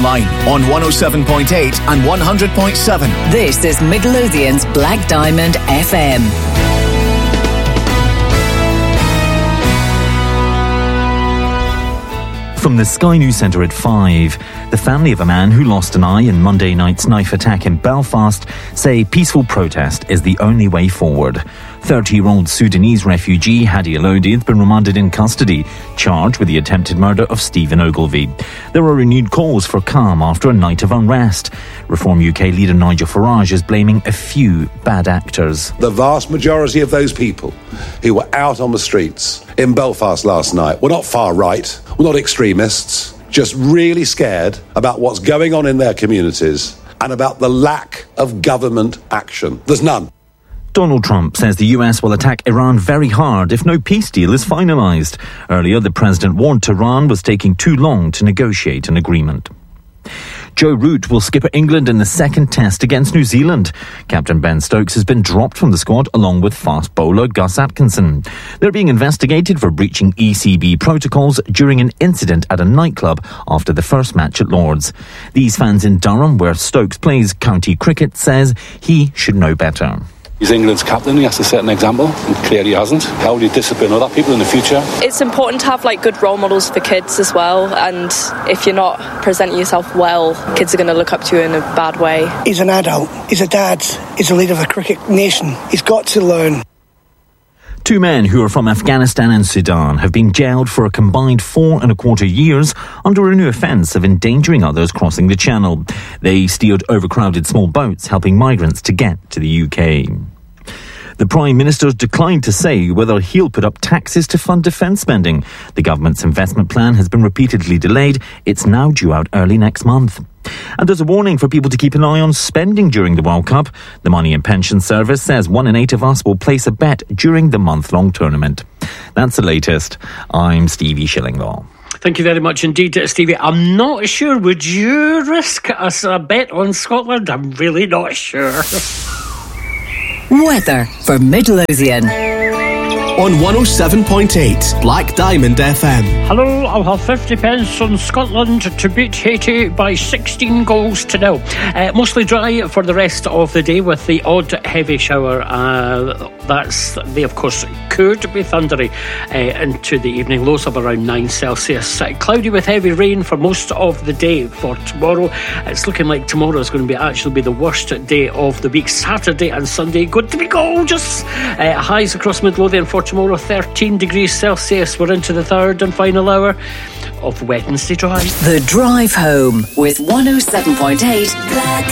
online on 107.8 and 100.7. This is Midlothian's Black Diamond FM. From the Sky News Centre at 5, the family of a man who lost an eye in Monday night's knife attack in Belfast say peaceful protest is the only way forward. 30-year-old Sudanese refugee Hadi Elodie has been remanded in custody, charged with the attempted murder of Stephen Ogilvie. There are renewed calls for calm after a night of unrest. Reform UK leader Nigel Farage is blaming a few bad actors. The vast majority of those people who were out on the streets in Belfast last night were not far right, were not extremists, just really scared about what's going on in their communities and about the lack of government action. There's none. Donald Trump says the US will attack Iran very hard if no peace deal is finalised. Earlier, the president warned Tehran was taking too long to negotiate an agreement. Joe Root will skipper England in the second test against New Zealand. Captain Ben Stokes has been dropped from the squad along with fast bowler Gus Atkinson. They're being investigated for breaching ECB protocols during an incident at a nightclub after the first match at Lord's. These fans in Durham, where Stokes plays county cricket, says he should know better. He's England's captain, he has to set an example, and clearly he hasn't. How will he discipline other people in the future? It's important to have good role models for kids as well, and if you're not presenting yourself well, kids are going to look up to you in a bad way. He's an adult, he's a dad, he's a leader of a cricket nation. He's got to learn. Two men who are from Afghanistan and Sudan have been jailed for a combined 4.25 years under a new offence of endangering others crossing the Channel. They steered overcrowded small boats, helping migrants to get to the UK. The Prime Minister's declined to say whether he'll put up taxes to fund defence spending. The government's investment plan has been repeatedly delayed. It's now due out early next month. And there's a warning for people to keep an eye on spending during the World Cup. The Money and Pension Service says 1 in 8 of us will place a bet during the month-long tournament. That's the latest. I'm Stevie Shillinglaw. Thank you very much indeed, Stevie. I'm not sure. Would you risk a bet on Scotland? I'm really not sure. Weather for Midlothian. On 107.8 Black Diamond FM. Hello, I'll have 50 pence on Scotland to beat Haiti by 16 goals to 0. Mostly dry for the rest of the day with the odd heavy shower. They, of course, could be thundery into the evening. Lows of around 9 Celsius. Cloudy with heavy rain for most of the day for tomorrow. It's looking like tomorrow is going to actually be the worst day of the week. Saturday and Sunday going to be gorgeous. Highs across Midlothian for tomorrow, 13 degrees Celsius. We're into the third and final hour of Wednesday Drive. The Drive Home with 107.8 Black